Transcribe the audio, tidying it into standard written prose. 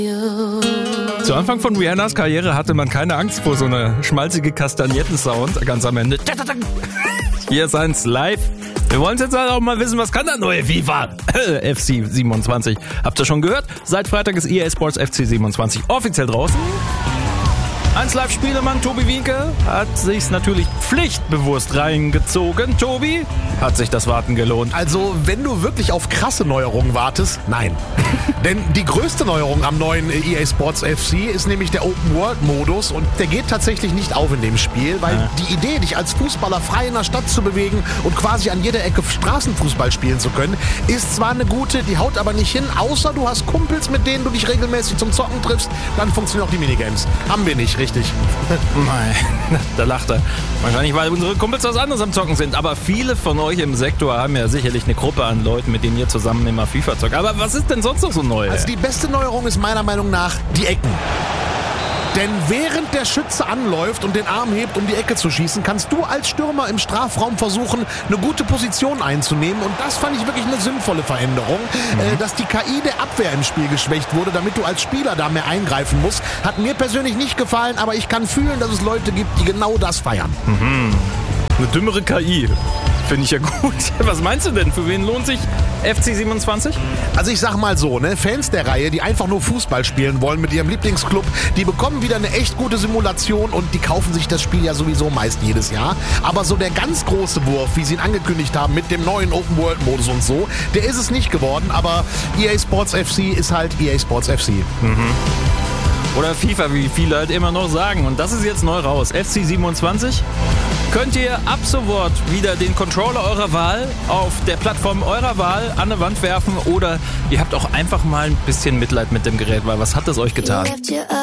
Zu Anfang von Rihannas Karriere hatte man keine Angst vor so einer schmalzige Kastagnetten-Sound ganz am Ende. Hier ist eins live. Wir wollen jetzt auch mal wissen, was kann der neue FIFA FC 27? Habt ihr schon gehört? Seit Freitag ist EA Sports FC 27 offiziell draußen. 1 Live-Spielemann Tobi Wienke hat sich's natürlich pflichtbewusst reingezogen. Tobi, hat sich das Warten gelohnt? Also, wenn du wirklich auf krasse Neuerungen wartest, nein. Denn die größte Neuerung am neuen EA Sports FC ist nämlich der Open-World-Modus und der geht tatsächlich nicht auf in dem Spiel, weil die Idee, dich als Fußballer frei in der Stadt zu bewegen und quasi an jeder Ecke Straßenfußball spielen zu können, ist zwar eine gute, die haut aber nicht hin, außer du hast Kumpels, mit denen du dich regelmäßig zum Zocken triffst, dann funktionieren auch die Minigames. Haben wir nicht, richtig. Nein, da lacht er. Wahrscheinlich, weil unsere Kumpels was anderes am Zocken sind. Aber viele von euch im Sektor haben ja sicherlich eine Gruppe an Leuten, mit denen ihr zusammen immer FIFA zockt. Aber was ist denn sonst noch so neu? Also die beste Neuerung ist meiner Meinung nach die Ecken. Denn während der Schütze anläuft und den Arm hebt, um die Ecke zu schießen, kannst du als Stürmer im Strafraum versuchen, eine gute Position einzunehmen. Und das fand ich wirklich eine sinnvolle Veränderung. Dass die KI der Abwehr im Spiel geschwächt wurde, damit du als Spieler da mehr eingreifen musst, hat mir persönlich nicht gefallen. Aber ich kann fühlen, dass es Leute gibt, die genau das feiern. Eine dümmere KI. Finde ich ja gut. Was meinst du denn? Für wen lohnt sich FC 27? Also ich sag mal so, Fans der Reihe, die einfach nur Fußball spielen wollen mit ihrem Lieblingsclub, die bekommen wieder eine echt gute Simulation und die kaufen sich das Spiel ja sowieso meist jedes Jahr. Aber so der ganz große Wurf, wie sie ihn angekündigt haben mit dem neuen Open-World-Modus und so, der ist es nicht geworden. Aber EA Sports FC ist halt EA Sports FC. Oder FIFA, wie viele halt immer noch sagen. Und das ist jetzt neu raus. FC 27 könnt ihr ab sofort wieder den Controller eurer Wahl auf der Plattform eurer Wahl an eine Wand werfen oder ihr habt auch einfach mal ein bisschen Mitleid mit dem Gerät, weil was hat das euch getan?